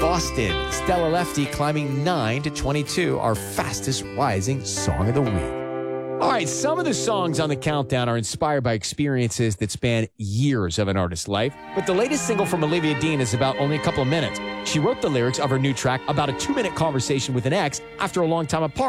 Boston. Stella Lefty climbing 9 to 22, our fastest rising song of the week. All right, some of the songs on the countdown are inspired by experiences that span years of an artist's life, but the latest single from Olivia Dean is about only a couple of minutes. She wrote the lyrics of her new track about a 2-minute conversation with an ex after a long time apart.